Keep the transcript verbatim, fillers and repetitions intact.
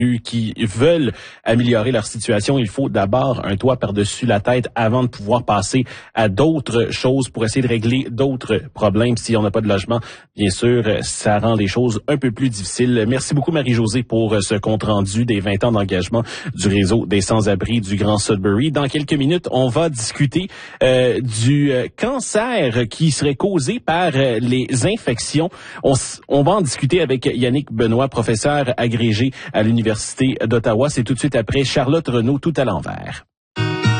qui veulent améliorer leur situation, il faut d'abord un toit par-dessus la tête avant de pouvoir passer à d'autres choses pour essayer de régler d'autres problèmes. Si on n'a pas de logement, bien sûr, ça rend les choses un peu plus difficiles. Merci beaucoup, Marie-Josée, pour ce compte-rendu des vingt ans d'engagement du réseau des sans-abri du Grand Sudbury. Dans quelques minutes, on va discuter euh, du cancer qui serait causé par les infections. On, on va en discuter avec Yannick Benoît, professeur agrégé à l'Université d'Ottawa. C'est tout de suite après Charlotte Renaud, Tout à l'envers.